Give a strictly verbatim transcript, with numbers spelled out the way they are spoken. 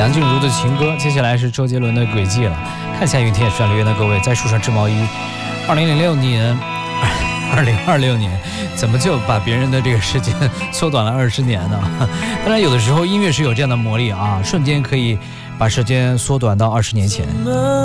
梁静茹的情歌，接下来是周杰伦的《轨迹》了。看下雨天是留言的各位，在树上织毛衣。二零零六年，二零二六年，怎么就把别人的这个时间缩短了二十年呢？当然，有的时候音乐是有这样的魔力啊，瞬间可以把时间缩短到二十年前。